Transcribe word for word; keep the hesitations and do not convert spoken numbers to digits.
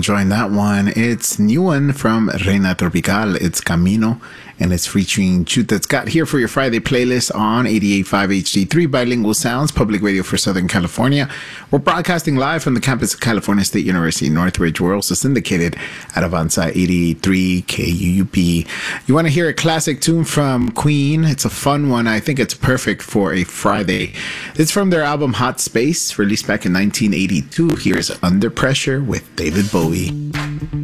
enjoying that one. It's a new one from Reina Tropical. It's Camino, and it's featuring Chuta Scott here for your Friday playlist on eighty-eight point five H D three Bilingual Sounds, public radio for Southern California. We're broadcasting live from the campus of California State University, Northridge. We're also syndicated at Avanza eighty-eight point three K U U P. You want to hear a classic tune from Queen? It's a fun one. I think it's perfect for a Friday. It's from their album Hot Space, released back in nineteen eighty-two. Here's Under Pressure with David Bowie.